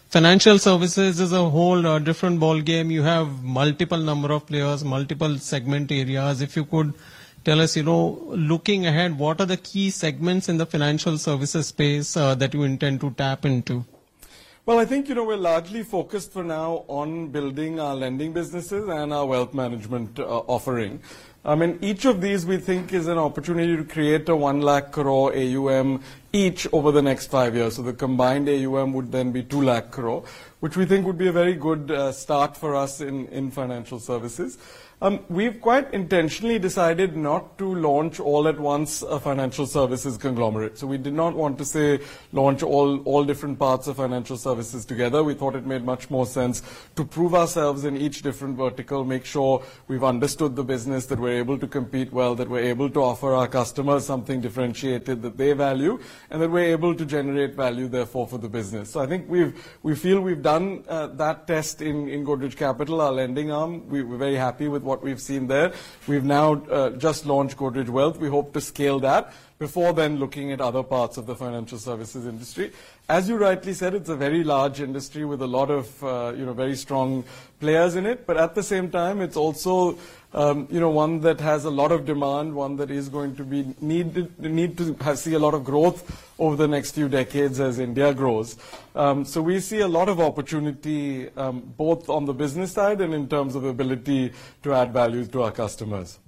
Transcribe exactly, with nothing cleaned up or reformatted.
Financial services is a whole uh, different ball game. You have multiple number of players, multiple segment areas. If you could tell us, you know, looking ahead, what are the key segments in the financial services space uh, that you intend to tap into? Well, I think, you know, we're largely focused for now on building our lending businesses and our wealth management uh, offering. I mean, each of these we think is an opportunity to create a one lakh crore A U M each over the next five years. So the combined A U M would then be two lakh crore, which we think would be a very good uh, start for us in, in financial services. Um, we've quite intentionally decided not to launch all at once a financial services conglomerate. So we did not want to say launch all, all different parts of financial services together. We thought it made much more sense to prove ourselves in each different vertical, make sure we've understood the business, that we're able to compete well, that we're able to offer our customers something differentiated that they value, and that we're able to generate value, therefore, for the business. So I think we've, we feel we've done uh, that test in, in Godrej Capital, our lending arm. We, we're very happy with what we've seen there. We've now uh, just launched Godrej Wealth. We hope to scale that before then looking at other parts of the financial services industry. As you rightly said, it's a very large industry with a lot of, uh, you know, very strong players in it. But at the same time, it's also, um, you know, one that has a lot of demand, one that is going to be needed, need to have, see a lot of growth over the next few decades as India grows. Um, so we see a lot of opportunity, um, both on the business side and in terms of ability to add value to our customers.